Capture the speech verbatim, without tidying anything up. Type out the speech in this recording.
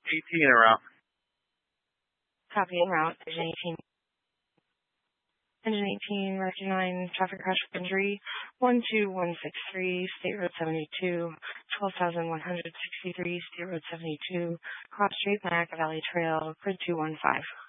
eighteen en route. Copy en route. Engine eighteen. Engine eighteen, Roger nine, traffic crash with injury, one two one six three, State Road seventy-two, twelve thousand one hundred sixty-three, State Road seventy-two, Cross Street, Mac Valley Trail, grid two one five.